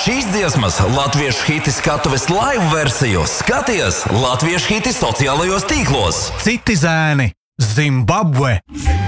šīs dziesmas latviešu hiti skatuves live versiju skaties latviešu hiti sociālajos tīklos. Citi zēni, Zimbabve.